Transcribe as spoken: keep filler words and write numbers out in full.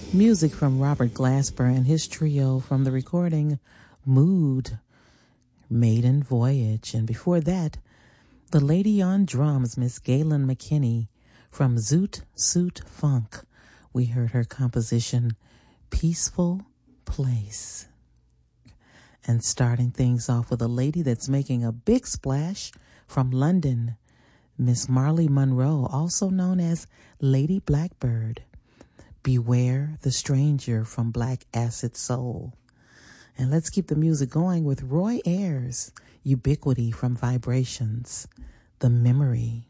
Music from Robert Glasper and his trio from the recording Mood, Maiden Voyage. And before that, the lady on drums, Miss Galen McKinney from Zoot Suit Funk. We heard her composition, Peaceful Place. And starting things off with a lady that's making a big splash from London, Miss Marley Monroe, also known as Lady Blackbird. Beware the Stranger from Black Acid Soul. And let's keep the music going with Roy Ayers, Ubiquity from Vibrations, The Memory.